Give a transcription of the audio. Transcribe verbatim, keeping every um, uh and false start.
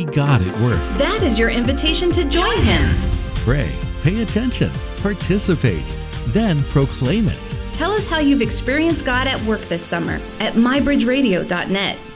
see God at work. That is your invitation to join Him. Pray, pay attention, participate, then proclaim it. Tell us how you've experienced God at work this summer at my bridge radio dot net.